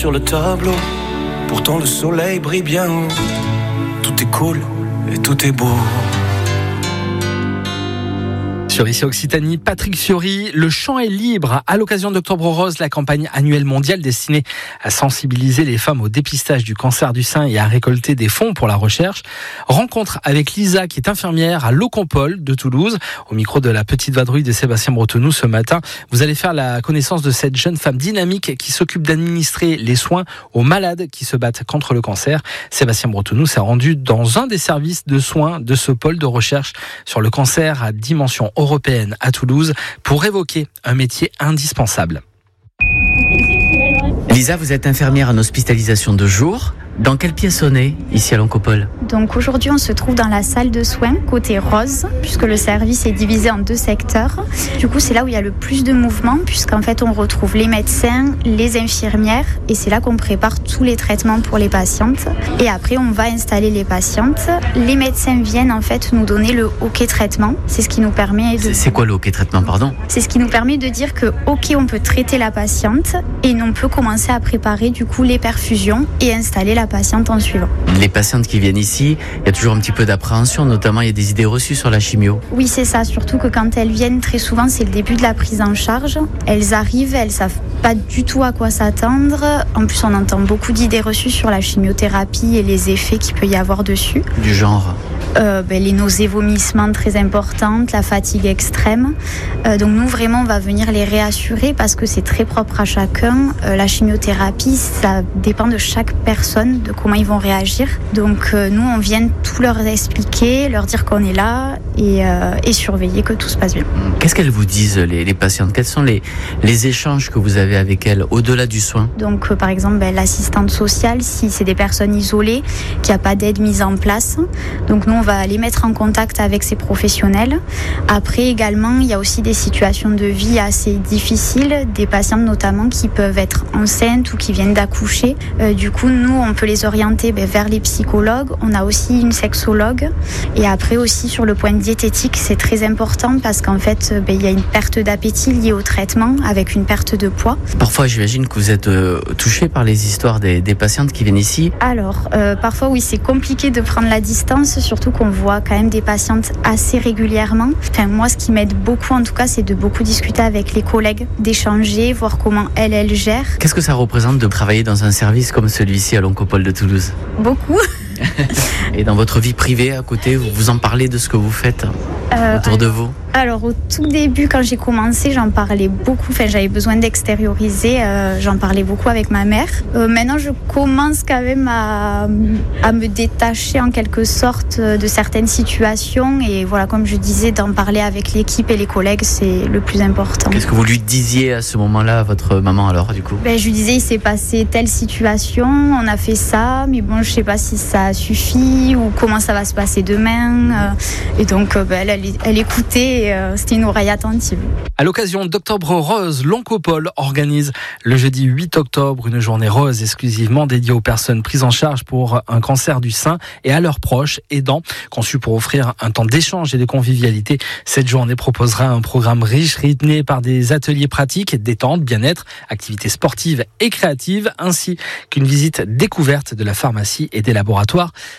sur le tableau. Pourtant le soleil brille bien haut. Tout est cool et tout est beau. Sur Ici Occitanie, Patrick Fiori, le chant est libre. À l'occasion d'Octobre Rose, la campagne annuelle mondiale destinée à sensibiliser les femmes au dépistage du cancer du sein et à récolter des fonds pour la recherche. Rencontre avec Lisa, qui est infirmière à l'Oncopole de Toulouse. Au micro de la petite vadrouille de Sébastien Bretonneau ce matin, vous allez faire la connaissance de cette jeune femme dynamique qui s'occupe d'administrer les soins aux malades qui se battent contre le cancer. Sébastien Bretonneau s'est rendu dans un des services de soins de ce pôle de recherche sur le cancer à dimension européenne à Toulouse pour évoquer un métier indispensable. Lisa, vous êtes infirmière en hospitalisation de jour. Dans quelle pièce on est ici à l'Oncopole ? Donc aujourd'hui, on se trouve dans la salle de soins côté rose, puisque le service est divisé en 2 secteurs. Du coup, c'est là où il y a le plus de mouvement, puisqu'en fait, on retrouve les médecins, les infirmières, et c'est là qu'on prépare tous les traitements pour les patientes. Et après, on va installer les patientes. Les médecins viennent en fait nous donner le OK traitement. C'est ce qui nous permet de... C'est quoi le OK traitement, pardon ? C'est ce qui nous permet de dire que OK, on peut traiter la patiente et on peut commencer à préparer du coup les perfusions et installer la patiente en suivant. Les patientes qui viennent ici, il y a toujours un petit peu d'appréhension, notamment il y a des idées reçues sur la chimio. Oui, c'est ça, surtout que quand elles viennent, très souvent c'est le début de la prise en charge. Elles arrivent, elles savent pas du tout à quoi s'attendre. En plus, on entend beaucoup d'idées reçues sur la chimiothérapie et les effets qu'il peut y avoir dessus. Du genre les nausées, vomissements très importantes, la fatigue extrême. Donc nous, vraiment, on va venir les réassurer parce que c'est très propre à chacun. La chimiothérapie, ça dépend de chaque personne, de comment ils vont réagir. Donc nous, on vient tout leur expliquer, leur dire qu'on est là et surveiller que tout se passe bien. Qu'est-ce qu'elles vous disent, les patientes ? Quels sont les échanges que vous avez avec elles, au-delà du soin ? Donc par exemple, l'assistante sociale, si c'est des personnes isolées, qu'il n'y a pas d'aide mise en place. Donc nous, on va les mettre en contact avec ces professionnels. Après également, il y a aussi des situations de vie assez difficiles, des patientes notamment qui peuvent être enceintes ou qui viennent d'accoucher. Du coup, nous, on peut les orienter vers les psychologues. On a aussi une sexologue. Et après aussi, sur le point diététique, c'est très important parce qu'en fait, il y a une perte d'appétit liée au traitement avec une perte de poids. Parfois, j'imagine que vous êtes touchée par les histoires des patientes qui viennent ici. Alors, parfois, oui, c'est compliqué de prendre la distance, surtout qu'on voit quand même des patientes assez régulièrement. Enfin, moi, ce qui m'aide beaucoup, en tout cas, c'est de beaucoup discuter avec les collègues, d'échanger, voir comment elles gèrent. Qu'est-ce que ça représente de travailler dans un service comme celui-ci à l'Oncopole de Toulouse ? Beaucoup. Et dans votre vie privée, à côté, vous en parlez de ce que vous faites autour de vous ? Alors au tout début, quand j'ai commencé, j'en parlais beaucoup. Enfin, j'avais besoin d'extérioriser. J'en parlais beaucoup avec ma mère. Maintenant, je commence quand même à me détacher en quelque sorte de certaines situations. Et voilà, comme je disais, d'en parler avec l'équipe et les collègues, c'est le plus important. Qu'est-ce que vous lui disiez à ce moment-là, à votre maman alors, du coup ? Je lui disais, il s'est passé telle situation, on a fait ça, mais bon, je sais pas si ça suffit ou comment ça va se passer demain. Et donc, elle écoutait. C'était une oreille attentive. À l'occasion d'Octobre Rose, l'Oncopole organise le jeudi 8 octobre une journée rose exclusivement dédiée aux personnes prises en charge pour un cancer du sein et à leurs proches aidants. Conçue pour offrir un temps d'échange et de convivialité, cette journée proposera un programme riche rythmé par des ateliers pratiques, détente, bien-être, activités sportives et créatives, ainsi qu'une visite découverte de la pharmacie et des laboratoires